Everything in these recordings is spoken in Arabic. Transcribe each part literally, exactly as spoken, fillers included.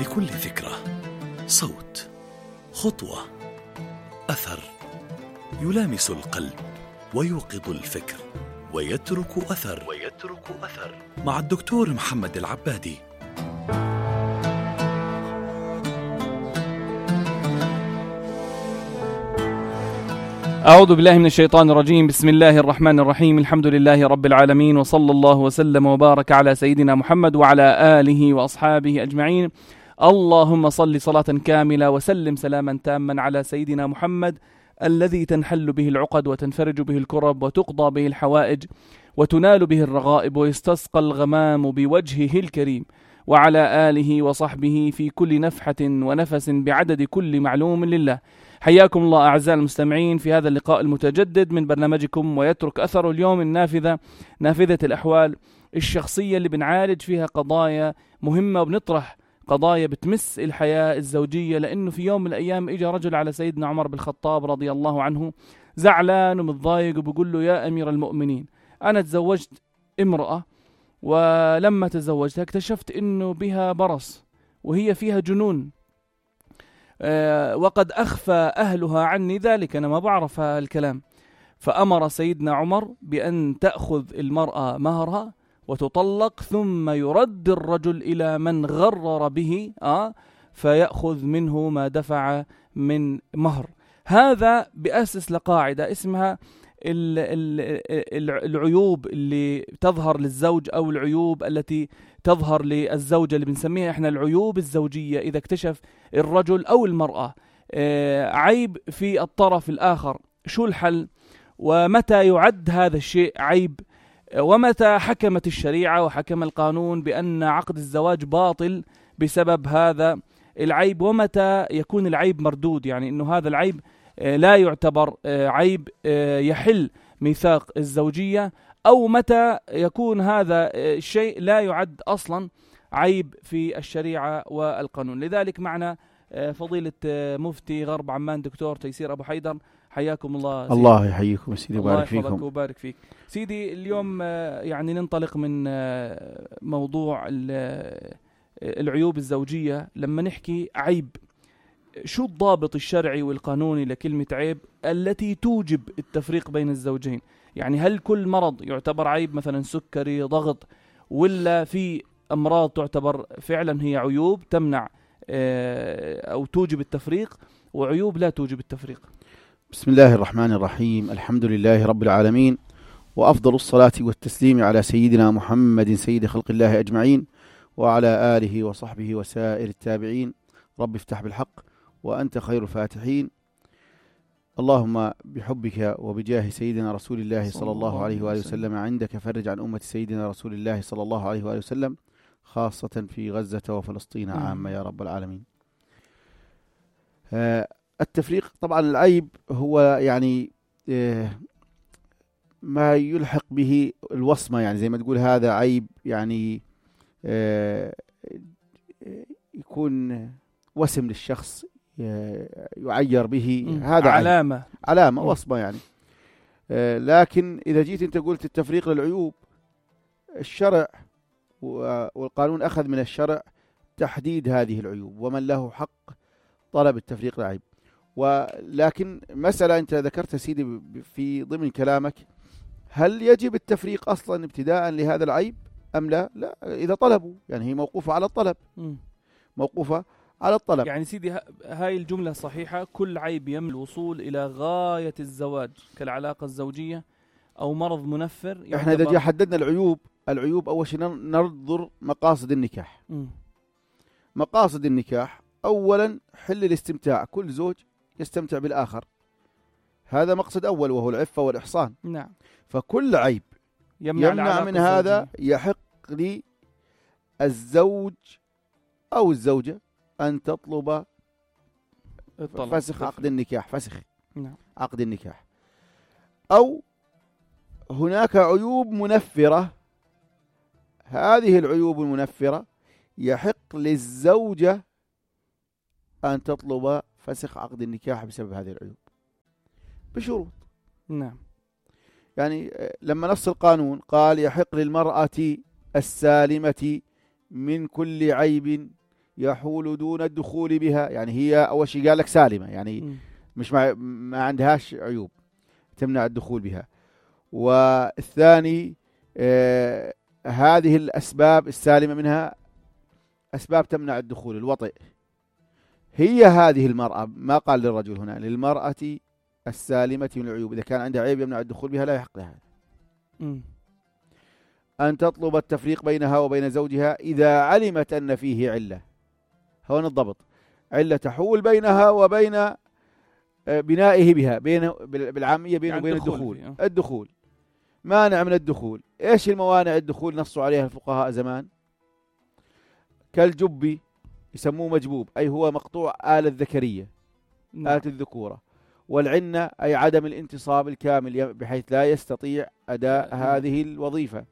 لكل ذكرى صوت، خطوة، أثر يلامس القلب ويوقظ الفكر ويترك أثر ويترك أثر مع الدكتور محمد العبادي. أعوذ بالله من الشيطان الرجيم. بسم الله الرحمن الرحيم. الحمد لله رب العالمين، وصلى الله وسلم وبارك على سيدنا محمد وعلى آله وأصحابه أجمعين. اللهم صل صلاة كاملة وسلم سلاما تاما على سيدنا محمد الذي تنحل به العقد وتنفرج به الكرب وتقضى به الحوائج وتنال به الرغائب ويستسقى الغمام بوجهه الكريم، وعلى آله وصحبه في كل نفحة ونفس بعدد كل معلوم لله. حياكم الله أعزائي المستمعين في هذا اللقاء المتجدد من برنامجكم ويترك أثره. اليوم النافذة نافذة الأحوال الشخصية اللي بنعالج فيها قضايا مهمة وبنطرح قضايا بتمس الحياة الزوجية، لأنه في يوم من الأيام إجا رجل على سيدنا عمر بن الخطاب رضي الله عنه زعلان ومتضايق وبيقول له: يا أمير المؤمنين، أنا تزوجت امرأة ولما تزوجتها اكتشفت إنه بها برص وهي فيها جنون، أه وقد أخفى أهلها عني ذلك، أنا ما بعرف الكلام. فأمر سيدنا عمر بأن تأخذ المرأة مهرها وتطلق، ثم يرد الرجل إلى من غرر به آه فيأخذ منه ما دفع من مهر. هذا بأسس لقاعدة اسمها العيوب اللي تظهر للزوج أو العيوب التي تظهر للزوجة، اللي بنسميها احنا العيوب الزوجية. إذا اكتشف الرجل أو المرأة عيب في الطرف الآخر، شو الحل؟ ومتى يعد هذا الشيء عيب؟ ومتى حكمت الشريعة وحكم القانون بأن عقد الزواج باطل بسبب هذا العيب؟ ومتى يكون العيب مردود، يعني أنه هذا العيب لا يعتبر عيب يحل ميثاق الزوجية؟ أو متى يكون هذا الشيء لا يعد أصلا عيب في الشريعة والقانون؟ لذلك معنا فضيلة مفتي غرب عمان دكتور تيسير أبو حيدر. حياكم الله سيدي. الله يحييكم سيدي وبارك فيكم. الله وبارك فيك سيدي. اليوم يعني ننطلق من موضوع العيوب الزوجية. لما نحكي عيب، شو الضابط الشرعي والقانوني لكلمة عيب التي توجب التفريق بين الزوجين؟ يعني هل كل مرض يعتبر عيب، مثلا سكري، ضغط، ولا في أمراض تعتبر فعلا هي عيوب تمنع أو توجب التفريق، وعيوب لا توجب التفريق؟ بسم الله الرحمن الرحيم. الحمد لله رب العالمين، وأفضل الصلاة والتسليم على سيدنا محمد سيد خلق الله أجمعين، وعلى آله وصحبه وسائر التابعين. رب افتح بالحق وأنت خير الفاتحين. اللهم بحبك وبجاه سيدنا رسول الله صلى الله عليه وآله وسلم عندك فرج عن أمة سيدنا رسول الله صلى الله عليه وآله وسلم، خاصة في غزة وفلسطين عامة يا رب العالمين. آه التفريق طبعا العيب هو يعني آه ما يلحق به الوصمة، يعني زي ما تقول هذا عيب، يعني آه يكون وسم للشخص يعير به، هذا علامة عيب. علامة وصمة يعني. آه لكن إذا جيت أنت قلت التفريق للعيوب، الشرع والقانون أخذ من الشرع تحديد هذه العيوب ومن له حق طلب التفريق للعيب. ولكن مسألة أنت ذكرتها سيدي في ضمن كلامك، هل يجب التفريق أصلا ابتداء لهذا العيب أم لا؟ لا، إذا طلبوا، يعني هي موقوفة على الطلب. م. موقوفة على الطلب. يعني سيدي هاي الجملة صحيحة، كل عيب يمل الوصول إلى غاية الزواج كالعلاقة الزوجية أو مرض منفر. احنا إذا جاء حددنا العيوب، العيوب أول شيء ننظر مقاصد النكاح. م. مقاصد النكاح أولا حل الاستمتاع، كل زوج يستمتع بالآخر، هذا مقصد أول وهو العفة والإحصان. نعم. فكل عيب يمنع, يمنع من هذا يحق لي الزوج أو الزوجة أن تطلب فسخ عقد النكاح، فسخ نعم. عقد النكاح. أو هناك عيوب منفرة، هذه العيوب المنفرة يحق للزوجة أن تطلب فسخ عقد النكاح بسبب هذه العيوب بشروط. نعم. يعني لما نص القانون قال يحق للمرأة السالمة من كل عيب يحول دون الدخول بها، يعني هي أول شيء قال لك سالمة، يعني م. مش ما, ما عندهاش عيوب تمنع الدخول بها. والثاني آه هذه الأسباب السالمة منها أسباب تمنع الدخول، الوطئ، هي هذه المرأة، ما قال للرجل هنا، للمرأة السالمة من العيوب، إذا كان عندها عيب يمنع الدخول بها لا يحق لها أن تطلب التفريق بينها وبين زوجها إذا علمت أن فيه علة. هون الضبط، علة تحول بينها وبين بنائه بها، بين بالعامية بينه وبين يعني الدخول. فيه. الدخول مانع من الدخول. إيش الموانع الدخول نصوا عليها الفقهاء زمان؟ كالجب، يسموه مجبوب، أي هو مقطوع آلة الذكرية، نعم. آلة الذكورة. والعنة أي عدم الانتصاب الكامل بحيث لا يستطيع أداء نعم. هذه الوظيفة.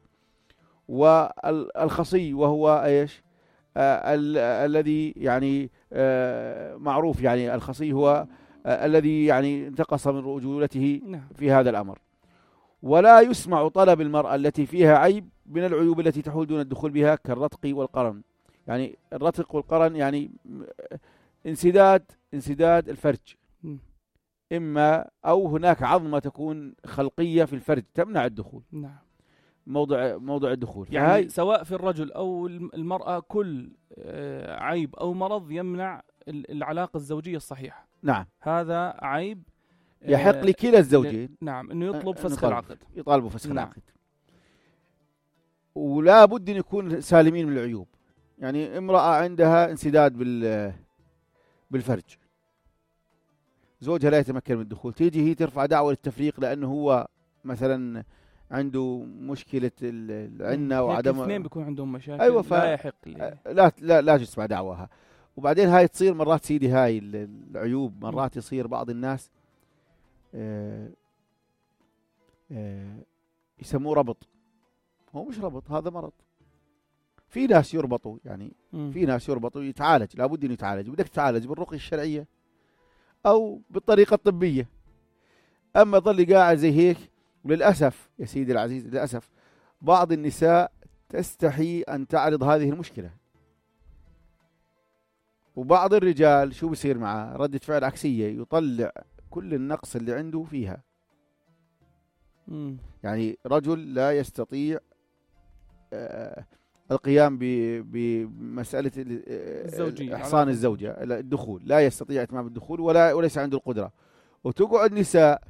والخصي وهو إيش؟ آه ال الذي يعني آه معروف، يعني الخصي هو آه الذي يعني انتقص من رجولته نعم. في هذا الأمر. ولا يسمع طلب المرأة التي فيها عيب من العيوب التي تحول دون الدخول بها، كالرتق والقرن. يعني الرتق والقرن يعني انسداد انسداد الفرج، م. إما أو هناك عظمة تكون خلقية في الفرج تمنع الدخول، نعم. موضع موضع الدخول. يعني فهاي سواء في الرجل أو المرأة كل عيب أو مرض يمنع العلاقة الزوجية الصحيحة. نعم، هذا عيب يحق لكلا الزوجين. نعم، إنه يطلب فسخ العقد، يطالبوا فسخ نعم. العقد. ولا بد أن يكون سالمين من العيوب. يعني امرأة عندها انسداد بال بالفرج، زوجها لا يتمكن من الدخول، تيجي هي ترفع دعوة للتفريق لأنه هو مثلا عنده مشكلة العنة وعدم، اثنين بيكون عندهم مشاكل. أيوة ف... لا يحق لي. لا لا لا تسمع دعوها. وبعدين هاي تصير مرات سيدي، هاي العيوب مرات يصير بعض الناس آه آه يسموه ربط. هو مش ربط، هذا مرض. في ناس يربطوا، يعني م. في ناس يربطوا يتعالج، لابد انه يتعالج. بدك تتعالج بالرقية الشرعية او بالطريقة الطبية. اما ظل قاعد زي هيك، وللاسف يا سيدي العزيز، للاسف بعض النساء تستحي ان تعرض هذه المشكلة، وبعض الرجال شو بصير معه؟ ردة فعل عكسية، يطلع كل النقص اللي عنده فيها. م. يعني رجل لا يستطيع آه القيام بمسألة الزوجية، إحصان الزوجة، الدخول، لا يستطيع إتمام الدخول ولا وليس عنده القدرة. وتقعد نساء،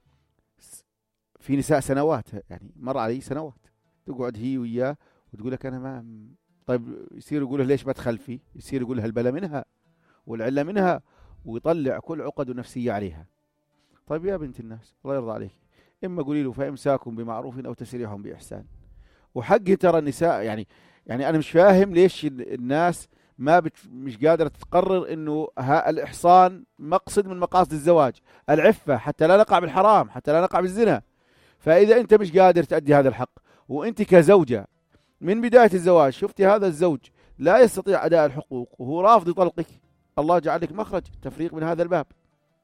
في نساء سنوات، يعني مر علي سنوات، تقعد هي وياه وتقول لك أنا ما، طيب يصير يقول له ليش ما تخلفي؟ يصير يقول لها البلا منها والعلة منها، ويطلع كل عقده نفسية عليها. طيب يا بنت الناس الله يرضى عليك، إما قولي له فإمساكم بمعروف أو تسريحهم بإحسان. وحق ترى النساء، يعني يعني أنا مش فاهم ليش الناس ما بت مش قادرة تقرر إنه ها الإحصان مقصد من مقاصد الزواج، العفة، حتى لا نقع بالحرام، حتى لا نقع بالزنا. فإذا أنت مش قادر تأدي هذا الحق، وأنت كزوجة من بداية الزواج شفتي هذا الزوج لا يستطيع أداء الحقوق وهو رافض يطلقك، الله جعل لك مخرج، تفريق من هذا الباب،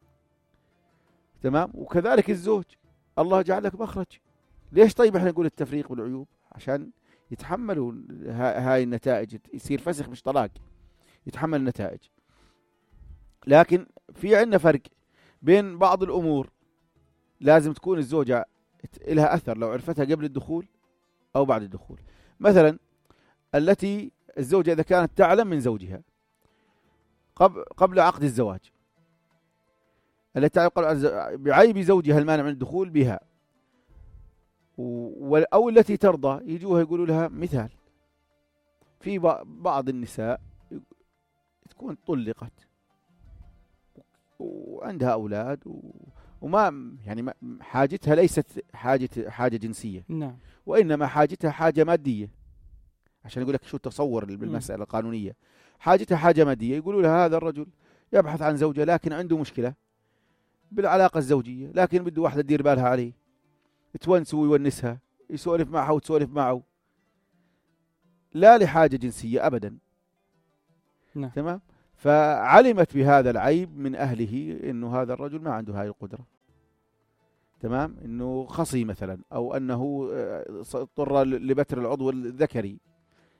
تمام؟ وكذلك الزوج الله جعل لك مخرج. ليش طيب احنا نقول التفريق بالعيوب؟ عشان يتحملوا هاي النتائج، يصير فسخ مش طلاق، يتحمل النتائج. لكن في عندنا فرق بين بعض الأمور لازم تكون الزوجة لها أثر لو عرفتها قبل الدخول أو بعد الدخول. مثلا التي الزوجة إذا كانت تعلم من زوجها قبل قبل عقد الزواج، التي تعلم بعيب زوجها المانع من الدخول بها، أو التي ترضى يجوها يقولوا لها. مثال، في بعض النساء تكون طلقت وعندها أولاد وما يعني حاجتها ليست حاجة حاجة جنسية، نعم، وإنما حاجتها حاجة مادية، عشان يقول لك شو التصور بالمسألة القانونية. حاجتها حاجة مادية، يقولوا لها هذا الرجل يبحث عن زوجة لكن عنده مشكلة بالعلاقة الزوجية، لكن بده واحدة تدير بالها عليه، تونسه ويونسها، يسولف معها وتسولف معه، لا لحاجة جنسية أبدا. نعم. تمام. فعلمت بهذا العيب من أهله إنه هذا الرجل ما عنده هاي القدرة، تمام، إنه خصي مثلا، أو أنه اضطر لبتر العضو الذكري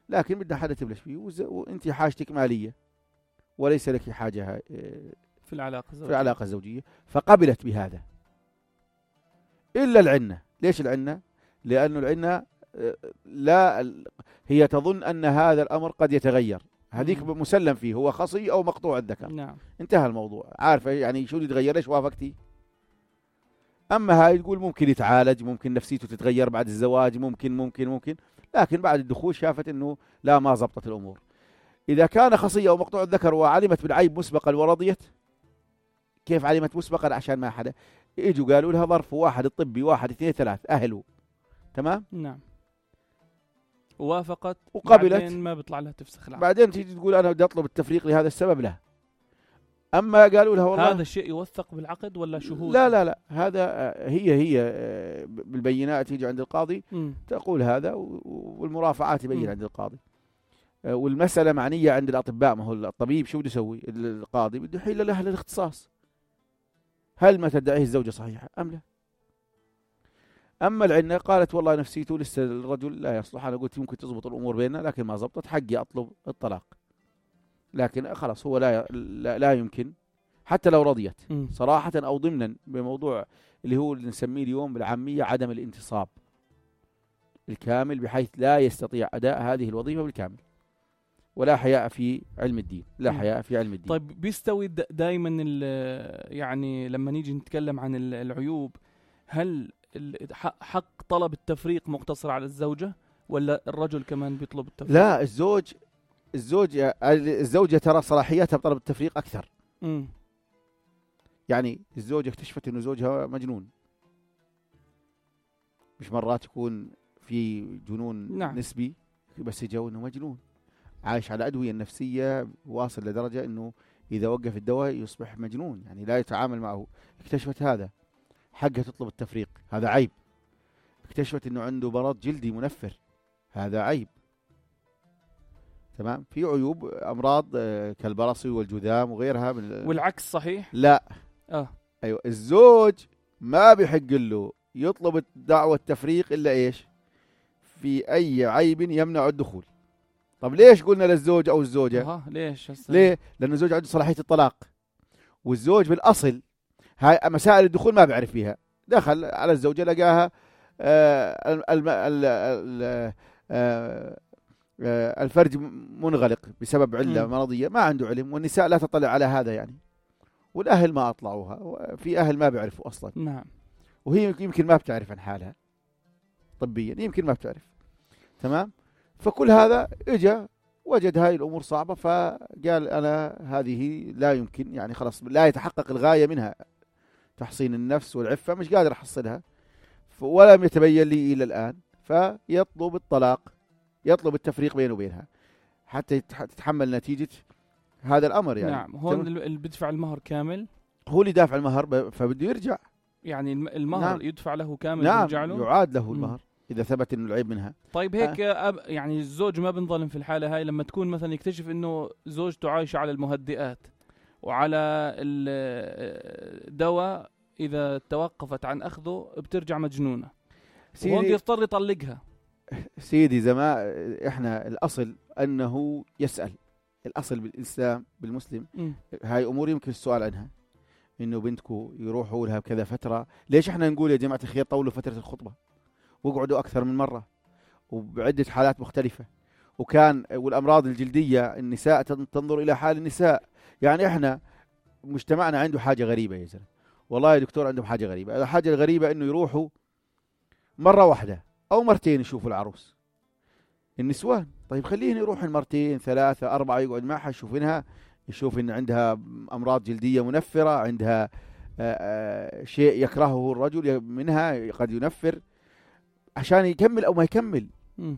لكن بدها حدا تبلش فيه، وانت حاجتك ماليه وليس لك حاجه في العلاقه الزوجيه في العلاقه الزوجيه، فقبلت بهذا. الا العنه. ليش العنه؟ لانه العنه لا، هي تظن ان هذا الامر قد يتغير، هذيك مسلم فيه، هو خصي او مقطوع الذكر. نعم. انتهى الموضوع، عارفه يعني شو اللي يتغير، ليش وافقتي؟ اما هاي تقول ممكن يتعالج، ممكن نفسيته تتغير بعد الزواج، ممكن ممكن ممكن لكن بعد الدخول شافت انه لا، ما زبطت الامور. اذا كان خصي او مقطوع الذكر وعلمت بالعيب مسبقا ورضيت، كيف علمت مسبقا؟ عشان ما حدا اجوا قالوا لها ظرف واحد الطبي، واحد اثنين ثلاث، اهله تمام. نعم. ووافقت وقبلت، بعدين ما بيطلع لها تفسخ العقد، بعدين تيجي تقول انا بدي اطلب التفريق لهذا السبب. لا، اما قالوا لها والله هذا الشيء يوثق بالعقد ولا شهود؟ لا لا لا، هذا هي هي بالبينات تيجي عند القاضي م. تقول هذا، والمرافعات يبين عند القاضي، والمسألة معنية عند الأطباء. ما هو الطبيب شو بده يسوي؟ القاضي بده يحيل له الاختصاص، هل ما تدعيه الزوجة صحيحة أم لا؟ أما العنة قالت والله نفسيته لسه الرجل لا يصلح، أنا قلت ممكن تضبط الأمور بيننا لكن ما زبطت، حقي أطلب الطلاق، لكن خلاص هو لا لا, لا يمكن حتى لو رضيت صراحة أو ضمنا بموضوع اللي هو اللي نسميه اليوم بالعامية عدم الانتصاب الكامل، بحيث لا يستطيع أداء هذه الوظيفة بالكامل. ولا حياء في علم الدين، لا حياء في علم الدين. طيب بيستوي دائما يعني لما نيجي نتكلم عن العيوب، هل حق طلب التفريق مقتصر على الزوجة ولا الرجل كمان بيطلب التفريق؟ لا، الزوج الزوج الزوجة ترى صلاحياتها بطلب التفريق أكثر. م. يعني الزوجة اكتشفت إنه زوجها مجنون، مش مرات يكون في جنون نعم. نسبي، بس يجوا إنه مجنون عايش على أدوية النفسية، واصل لدرجة إنه إذا وقف الدواء يصبح مجنون، يعني لا يتعامل معه. اكتشفت هذا، حقها تطلب التفريق، هذا عيب. اكتشفت إنه عنده مرض جلدي منفر، هذا عيب. تمام. في عيوب أمراض كالبرصي والجذام وغيرها من والعكس صحيح؟ لا آه. أيوة، الزوج ما بيحق له يطلب دعوة التفريق إلا إيش؟ في أي عيب يمنع الدخول. طب ليش قلنا للزوج أو الزوجة؟ أه ليش؟ ليه؟ لأن الزوج عنده صلاحية الطلاق، والزوج بالأصل هاي مسائل الدخول ما بيعرف فيها. دخل على الزوجة لقاها آه الم... ال... ال... آه الفرج منغلق بسبب علة م. مرضية، ما عنده علم، والنساء لا تطلع على هذا يعني، والأهل ما أطلعوها، في أهل ما بيعرفوا أصلا. نعم. وهي يمكن ما بتعرف عن حالها طبيا، يمكن ما بتعرف. تمام. فكل هذا إجا وجد هاي الأمور صعبة، فقال أنا هذه لا يمكن، يعني خلاص لا يتحقق الغاية منها تحصين النفس والعفة، مش قادر أحصلها ولم يتبين لي إلى الآن، فيطلب الطلاق، يطلب التفريق بينه وبينها حتى تتحمل نتيجة هذا الأمر. يعني نعم. هون اللي بدفع المهر كامل هو اللي دافع المهر، فبده يرجع، يعني المهر نعم. يدفع له كامل. نعم. يرجع له، يعاد له المهر إذا ثبت إنه العيب منها. طيب هيك آه. أب يعني الزوج ما بنظلم في الحالة هاي لما تكون مثلا يكتشف إنه زوجته عايشة على المهدئات وعلى الدواء، إذا توقفت عن أخذه بترجع مجنونة، وهون يضطر يطلقها. سيدي زمان إحنا الأصل أنه يسأل، الأصل بالإسلام بالمسلم م. هاي أمور يمكن السؤال عنها، إنه بنتكو يروحوا لها كذا فترة. ليش إحنا نقول يا جماعة الخير طولوا فترة الخطبة وقعدوا أكثر من مرة وبعدة حالات مختلفة؟ وكان والأمراض الجلدية النساء تنظر إلى حال النساء. يعني إحنا مجتمعنا عنده حاجة غريبة يا زلمة، والله يا دكتور عندهم حاجة غريبة. الحاجة الغريبة إنه يروحوا مرة واحدة أو مرتين يشوفوا العروس النسوان. طيب خليهن يروح مرتين ثلاثة أربعة، يقعد معها يشوفينها، يشوف إن عندها أمراض جلدية منفرة، عندها آآ آآ شيء يكرهه الرجل منها قد ينفر، عشان يكمل أو ما يكمل. م.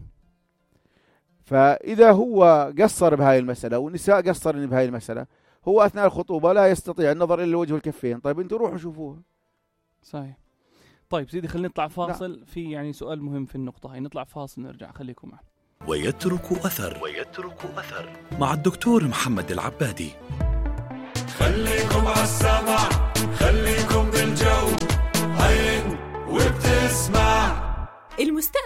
فإذا هو قصر بهاي المسألة والنساء قصرن بهاي المسألة، هو أثناء الخطوبة لا يستطيع النظر إلى الوجه والكفين. طيب أنتوا روحوا شوفوها. صحيح. طيب سيدي خلينا نطلع فاصل. لا. في يعني سؤال مهم في النقطة هاي، نطلع فاصل نرجع، خليكم معنا. ويترك أثر ويترك أثر مع الدكتور محمد العبادي. خليكم عالسمع، خليكم بالجو، هين وبتسمع. المستقبل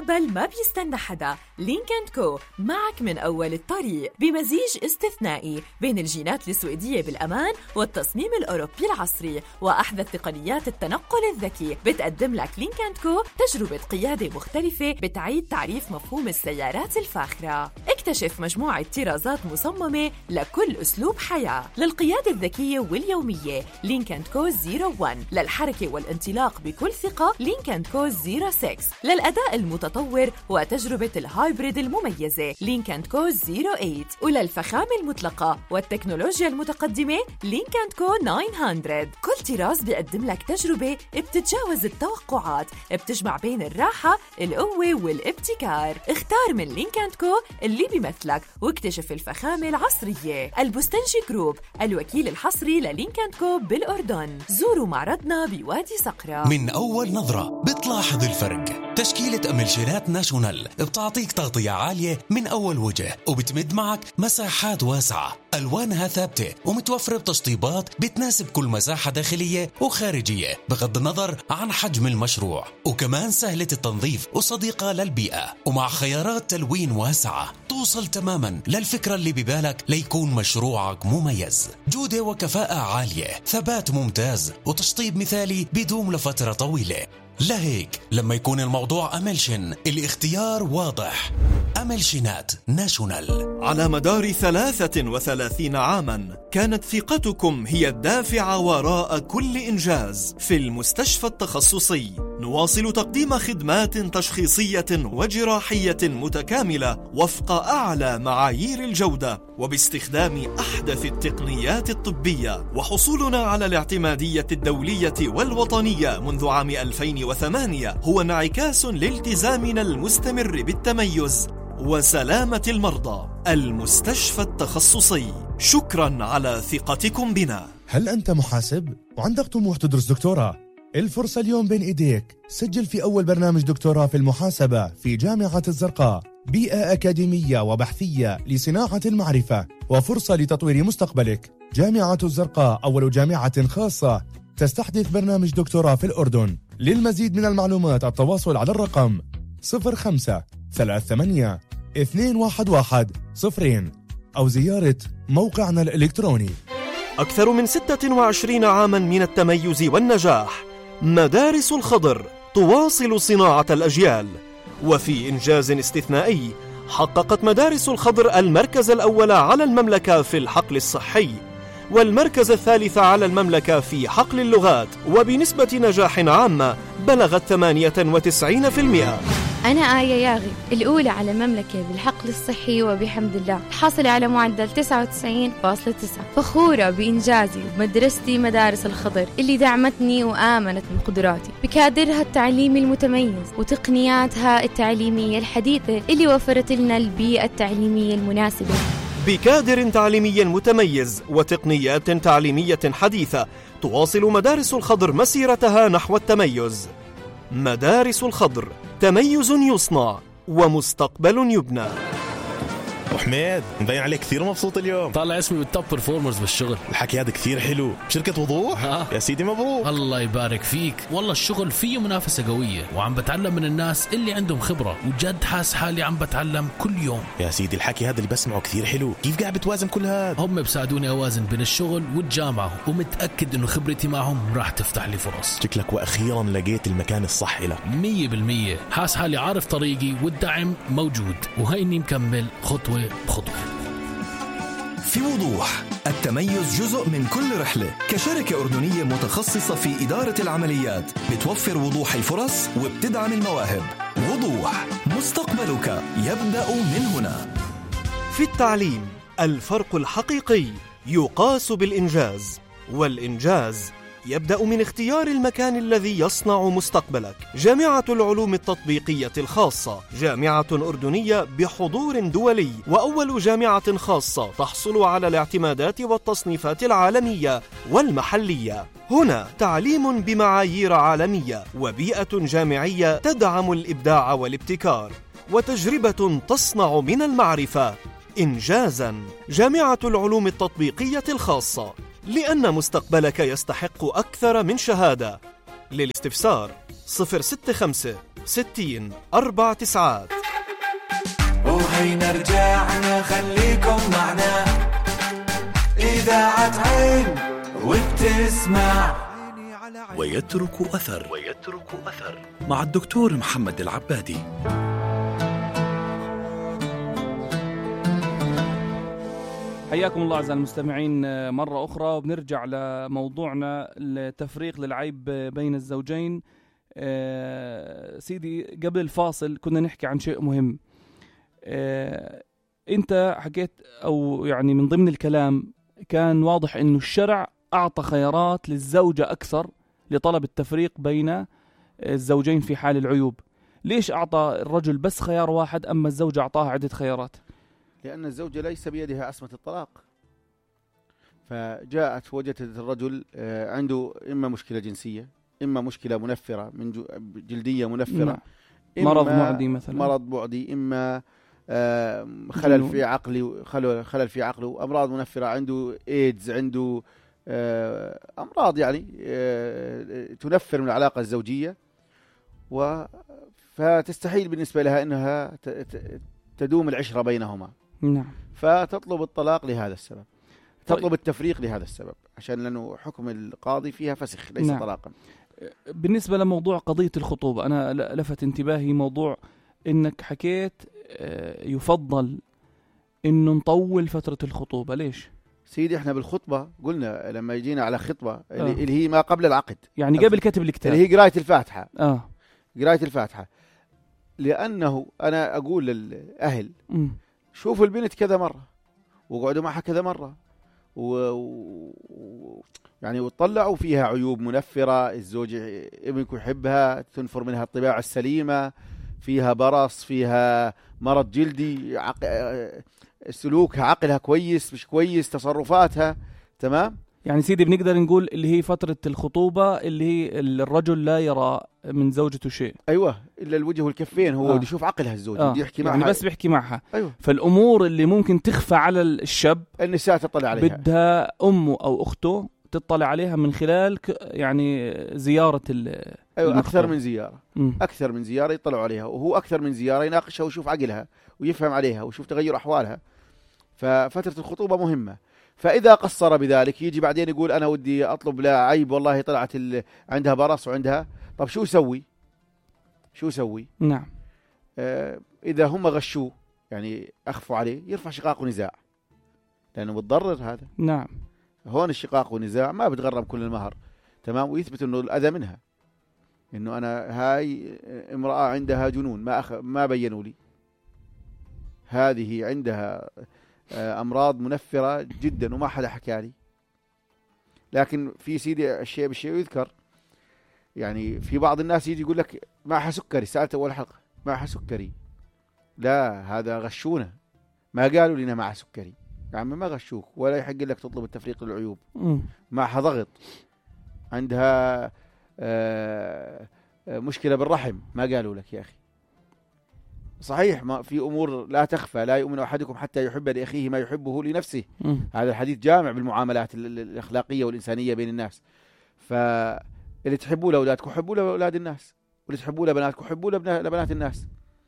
المستقبل ما بيستنى حدا. لينك أند كو معك من أول الطريق بمزيج استثنائي بين الجينات السويدية بالأمان والتصميم الأوروبي العصري وأحدث تقنيات التنقل الذكي. بتقدم لك لينك أند كو تجربة قيادة مختلفة بتعيد تعريف مفهوم السيارات الفاخرة. اكتشف مجموعة طرازات مصممة لكل أسلوب حياة. للقيادة الذكية واليومية لينك أند كو صفر واحد، للحركة والانطلاق بكل ثقة لينك أند كو صفر ستة، للأداء المتطور وتجربة الهايبريد المميزة لينك أند كو صفر ثمانية، وللفخامة المطلقة والتكنولوجيا المتقدمة لينك أند كو تسعمية. كل طراز بيقدم لك تجربة بتتجاوز التوقعات، بتجمع بين الراحة، القوة والابتكار. اختار من لينك أند كو اللي بيمثلك واكتشف الفخامة العصرية. البستنجي جروب الوكيل الحصري للينك أند كو بالأردن. زوروا معرضنا بوادي صقرة. من أول نظرة بتلاحظ الفرق. تشكيلة أملشينات ناشونال بتعطيك تغطية عالية من أول وجه، وبتمد معك مساحات واسعة، ألوانها ثابتة ومتوفرة بتشطيبات بتناسب كل مساحة داخلية وخارجية بغض النظر عن حجم المشروع، وكمان سهلة التنظيف وصديقة للبيئة، ومع خيارات تلوين واسعة توصل تماما للفكرة اللي ببالك ليكون مشروعك مميز. جودة وكفاءة عالية، ثبات ممتاز، وتشطيب مثالي بيدوم لفترة طويلة. لهيك لما يكون الموضوع أملشن الاختيار واضح. أملشنات ناشونال. على مدار ثلاثة وثلاثين عاما كانت ثقتكم هي الدافع وراء كل إنجاز. في المستشفى التخصصي نواصل تقديم خدمات تشخيصية وجراحية متكاملة وفق أعلى معايير الجودة وباستخدام أحدث التقنيات الطبية، وحصولنا على الاعتمادية الدولية والوطنية منذ عام ألفين وثمانية هو انعكاس لالتزامنا المستمر بالتميز وسلامة المرضى. المستشفى التخصصي، شكرا على ثقتكم بنا. هل أنت محاسب وعندك طموح تدرس دكتوراه؟ الفرصة اليوم بين إيديك. سجل في أول برنامج دكتوراه في المحاسبة في جامعة الزرقاء. بيئة أكاديمية وبحثية لصناعة المعرفة وفرصة لتطوير مستقبلك. جامعة الزرقاء أول جامعة خاصة تستحدث برنامج دكتوراه في الأردن. للمزيد من المعلومات التواصل على الرقم صفر خمسة ثلاثة ثمانية اثنين واحد واحد صفرين أو زيارة موقعنا الإلكتروني. أكثر من ستة وعشرين عاما من التميز والنجاح، مدارس الخضر تواصل صناعة الأجيال. وفي إنجاز استثنائي حققت مدارس الخضر المركز الأول على المملكة في الحقل الصحي، والمركز الثالث على المملكة في حقل اللغات، وبنسبة نجاح عامة بلغت ثمانية وتسعين بالمئة. أنا آية ياغي الأولى على المملكة بالحقل الصحي وبحمد الله، حاصلة على معدل تسعة وتسعين فاصلة تسعة. فخورة بإنجازي ومدرستي مدارس الخضر اللي دعمتني وآمنت من قدراتي بكادرها التعليمي المتميز وتقنياتها التعليمية الحديثة اللي وفرت لنا البيئة التعليمية المناسبة. بكادر تعليمي متميز وتقنيات تعليمية حديثة تواصل مدارس الخضر مسيرتها نحو التميز. مدارس الخضر، تميز يصنع ومستقبل يبنى. وحميد مبين عليك كثير مبسوط اليوم. طالع اسمي بالتوب برفورمرز بالشغل. الحكي هذا كثير حلو. بشركة وضوح؟ ها. يا سيدي مبروك. الله يبارك فيك. والله الشغل فيه منافسة قوية وعم بتعلم من الناس اللي عندهم خبرة، وجد حاس حالي عم بتعلم كل يوم. يا سيدي الحكي هذا اللي بسمعه كثير حلو. كيف قاعد بتوازن كل هذا؟ هم بساعدوني أوازن بين الشغل والجامعة، ومتأكد إنه خبرتي معهم راح تفتح لي فرص. شكلك وأخيرا لقيت المكان الصح لك. مية بالمية. حاس حالي عارف طريقي والدعم موجود، وهيني مكمل خطوة بخطوة. في وضوح، التميز جزء من كل رحلة. كشركة أردنية متخصصة في إدارة العمليات بتوفر وضوح الفرص وبتدعم المواهب. وضوح، مستقبلك يبدأ من هنا. في التعليم الفرق الحقيقي يقاس بالإنجاز، والإنجاز يبدأ من اختيار المكان الذي يصنع مستقبلك. جامعة العلوم التطبيقية الخاصة، جامعة أردنية بحضور دولي، وأول جامعة خاصة تحصل على الاعتمادات والتصنيفات العالمية والمحلية. هنا تعليم بمعايير عالمية، وبيئة جامعية تدعم الإبداع والابتكار، وتجربة تصنع من المعرفة إنجازاً. جامعة العلوم التطبيقية الخاصة، لأن مستقبلك يستحق أكثر من شهادة. للاستفسار صفر ستة خمسة ستين أربع تسعات. وهينا رجعنا خليكم معنا إذاعة عين وبتسمع ويترك أثر ويترك أثر مع الدكتور محمد العبادي. حياكم الله أعزائي المستمعين مرة أخرى، وبنرجع لموضوعنا التفريق للعيب بين الزوجين. أه سيدي، قبل الفاصل كنا نحكي عن شيء مهم. أه أنت حكيت، أو يعني من ضمن الكلام كان واضح أنه الشرع أعطى خيارات للزوجة أكثر لطلب التفريق بين الزوجين في حال العيوب. ليش أعطى الرجل بس خيار واحد أما الزوجة أعطاها عدة خيارات؟ لأن الزوجة ليس بيدها عصمة الطلاق، فجاءت وجدت الرجل عنده إما مشكلة جنسية، إما مشكلة منفرة من جلدية منفرة، إما مرض معدي مثلا، مرض معدي، إما خلل في عقله خلل في عقله أمراض منفرة، عنده إيدز، عنده أمراض يعني تنفر من العلاقة الزوجية، فتستحيل بالنسبة لها أنها تدوم العشرة بينهما. نعم. فتطلب الطلاق لهذا السبب، تطلب طيب. التفريق لهذا السبب، عشان لأنه حكم القاضي فيها فسخ ليس نعم. طلاقا. بالنسبة لموضوع قضية الخطوبة، أنا لفت انتباهي موضوع إنك حكيت يفضل إنه نطول فترة الخطوبة. ليش؟ سيدي احنا بالخطبة قلنا لما يجينا على خطبة آه. اللي هي ما قبل العقد، يعني قبل كتب الكتاب، اللي هي قراية الفاتحة. آه. قراية الفاتحة، لأنه أنا أقول للأهل م. شوفوا البنت كذا مرة وقعدوا معها كذا مرة و... و... يعني وطلعوا فيها عيوب منفرة، الزوج ابنك يحبها، تنفر منها الطباع السليمة، فيها برص، فيها مرض جلدي، عق... سلوكها عقلها كويس مش كويس، تصرفاتها تمام. يعني سيدي بنقدر نقول اللي هي فترة الخطوبة اللي هي الرجل لا يرى من زوجته شيء. أيوة، إلا الوجه والكفين، هو آه. بده يشوف عقلها الزوج، آه. بده يحكي يعني معها، بس بيحكي معها. أيوة. فالأمور اللي ممكن تخفى على الشاب النساء تطلع عليها، بدها أمه أو أخته تطلع عليها من خلال يعني زيارة ال أيوة، أكثر من زيارة م. أكثر من زيارة يطلعوا عليها، وهو أكثر من زيارة يناقشها ويشوف عقلها ويفهم عليها ويشوف تغير أحوالها. ففترة الخطوبة مهمة. فإذا قصر بذلك يجي بعدين يقول أنا ودي أطلب لا عيب، والله طلعت عندها برص وعندها، طب شو سوي شو سوي نعم. آه إذا هم غشوه يعني أخفوا عليه، يرفع شقاق ونزاع، لأنه متضرر هذا. نعم. هون الشقاق والنزاع ما بتغرم كل المهر، تمام، ويثبت إنه الأذى منها، إنه أنا هاي امرأة عندها جنون، ما أخ... ما بينوا لي، هذه عندها أمراض منفرة جدا وما حدا حكى لي. لكن في سيدي الشيء بالشيء يذكر، يعني في بعض الناس يجي يقول لك معها سكري، سألت أول حلقة معها سكري، لا هذا غشونا، ما قالوا لنا معها سكري، يعني ما غشوك، ولا يحق لك تطلب التفريق للعيوب. معها ضغط، عندها آه مشكلة بالرحم، ما قالوا لك يا أخي. صحيح، ما في أمور لا تخفى، لا يؤمن أحدكم حتى يحب لأخيه ما يحبه لنفسه. م. هذا الحديث جامع بالمعاملات الأخلاقية والإنسانية بين الناس. فاللي تحبوا لأولادكم حبوا لأولاد الناس، واللي تحبوا لبناتكم حبوا لبنات الناس.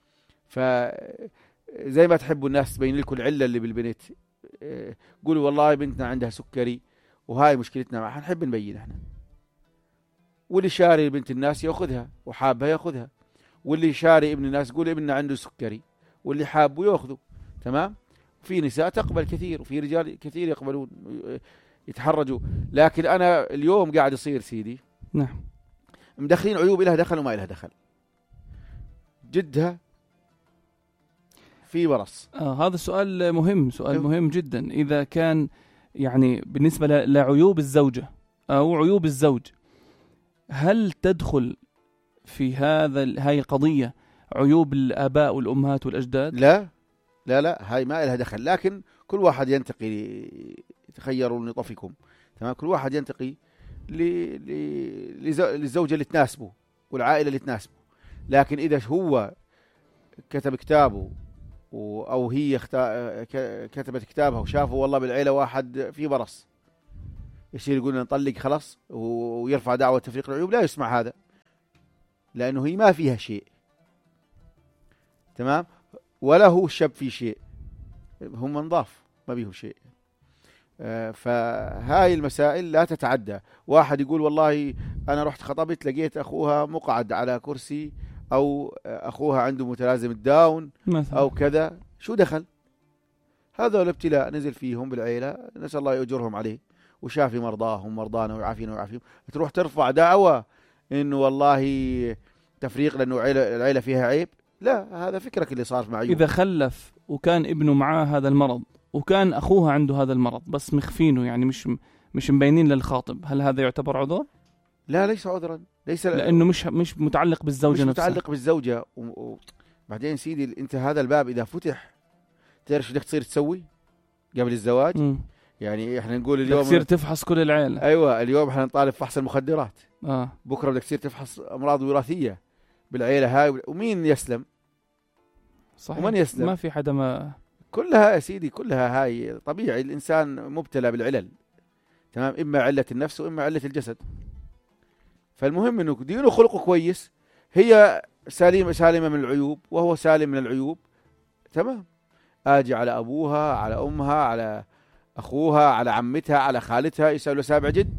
فزي ما تحبوا الناس تبين لكم العلة اللي بالبنت، قولوا والله بنتنا عندها سكري وهاي مشكلتنا معها، نحب نبين احنا. واللي شاري بنت الناس يأخذها وحابها يأخذها، واللي شاري ابن الناس يقول ابننا عنده سكري، واللي حابه يأخذه، تمام. في نساء تقبل كثير، وفي رجال كثير يقبلون يتحرجوا. لكن أنا اليوم قاعد يصير سيدي نعم مدخلين عيوب إلها دخل وما إلها دخل. جدها في برص. آه هذا السؤال مهم، سؤال مهم جدا. إذا كان يعني بالنسبة لعيوب الزوجة أو عيوب الزوج، هل تدخل في هذا هاي القضية عيوب الآباء والأمهات والأجداد؟ لا لا لا، هاي ما لها دخل. لكن كل واحد ينتقي، تخيروا لنطفكم، تمام، كل واحد ينتقي للزوجة اللي تناسبه والعائلة اللي تناسبه. لكن إذا هو كتب كتابه أو هي كتبت كتابها وشافوا والله بالعيلة واحد في برص، يصير يقول نطلق خلاص ويرفع دعوة تفريق العيوب، لا يسمع هذا، لأنه هي ما فيها شيء، تمام، ولا هو شاب في شيء، هم نضاف ما بيهم شيء. آه فهاي المسائل لا تتعدى. واحد يقول والله أنا رحت خطبت لقيت أخوها مقعد على كرسي، أو أخوها عنده متلازم الداون مثلا أو كذا، شو دخل؟ هذا الابتلاء نزل فيهم بالعيلة، نسأل الله يؤجرهم عليه وشافي مرضاهم مرضانا ويعافينا ويعافيهم. تروح ترفع دعوة إنه والله تفريق لأنه العيلة, العيلة فيها عيب؟ لا، هذا فكرك اللي صار مع أيوب. إذا خلف وكان ابنه معاه هذا المرض وكان أخوها عنده هذا المرض بس مخفينه، يعني مش مش مبينين للخاطب، هل هذا يعتبر عذر؟ لا، ليس عذرا، ليس لأنه مش مش متعلق بالزوجة مش نفسها، متعلق بالزوجة. وبعدين سيدي أنت هذا الباب إذا فتح تعرف شو بدك تصير تسوي قبل الزواج؟ م. يعني احنا نقول اليوم بدك تصير تفحص كل العائلة. ايوه، اليوم احنا نطالب فحص المخدرات، اه بكره بدك تصير تفحص امراض وراثيه بالعائله هاي، ومين يسلم؟ صحيح، ومن يسلم؟ ما في حدا. ما كلها يا سيدي كلها هاي طبيعي، الانسان مبتلى بالعلل، تمام، اما عله النفس واما عله الجسد. فالمهم انه دينه خلقه كويس، هي سليمه سالمه من العيوب وهو سالم من العيوب، تمام. اجي على ابوها، على امها، على أخوها، على عمتها، على خالتها، يسألوا سابع جد،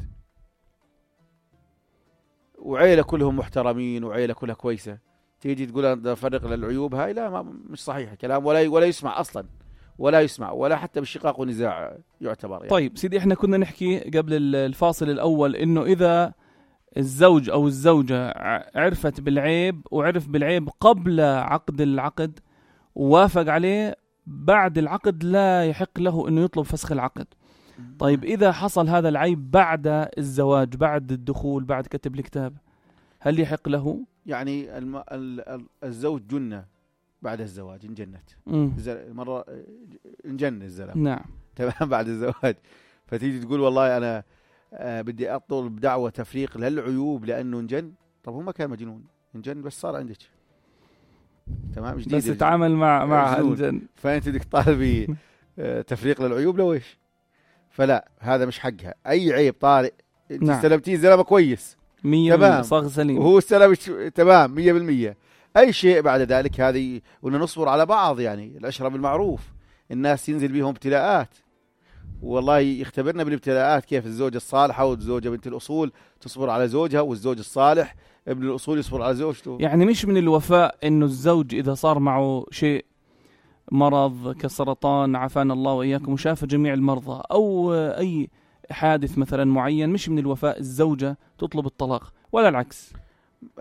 وعيلة كلهم محترمين وعيلة كلها كويسة، تيجي تقول أنا أفرق للعيوب هاي؟ لا، ما مش صحيح كلام، ولا ولا يسمع أصلا، ولا يسمع ولا حتى بالشقاق والنزاع يعتبر يعني. طيب سيدي، إحنا كنا نحكي قبل الفاصل الأول إنه إذا الزوج أو الزوجة عرفت بالعيب وعرف بالعيب قبل عقد العقد ووافق عليه، بعد العقد لا يحق له أنه يطلب فسخ العقد. طيب إذا حصل هذا العيب بعد الزواج، بعد الدخول، بعد كتب الكتاب، هل يحق له؟ يعني الم... ال... الزوج جنة بعد الزواج، انجنت مرة انجن الزلمة، نعم، تمام، بعد الزواج. فتيجي تقول والله أنا آه بدي أطلب دعوة تفريق للعيوب لأنه انجن. طب هو ما كان مجنون، انجن بس صار عندك، تمام، جديد، بس تتعامل مع مع الجن، فانت بدك تطالبي تفريق للعيوب لويش؟ فلا، هذا مش حقها. اي عيب طارئ انت نعم. استلمتيه زلمه كويس تمام، صاغ سليم، وهو استلم تمام مية بالمية. اي شيء بعد ذلك هذه، وإن نصبر على بعض، يعني الاشرب بالمعروف. الناس ينزل بيهم ابتلاءات، والله يختبرنا بالابتلاءات كيف الزوجة الصالحة والزوجة بنت الأصول تصبر على زوجها، والزوج الصالح ابن الأصول يصبر على زوجته. يعني مش من الوفاء إنه الزوج إذا صار معه شيء مرض كسرطان عافانا الله وإياكم وشاف جميع المرضى، أو أي حادث مثلا معين، مش من الوفاء الزوجة تطلب الطلاق، ولا العكس.